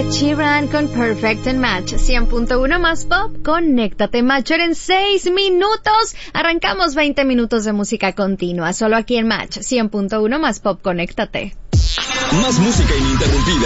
Ed Sheeran con Perfect en Match 100.1 más pop. Conéctate, Matcher, en 6 minutos. Arrancamos 20 minutos de música continua, solo aquí en Match 100.1 más pop. Conéctate. Más música ininterrumpida.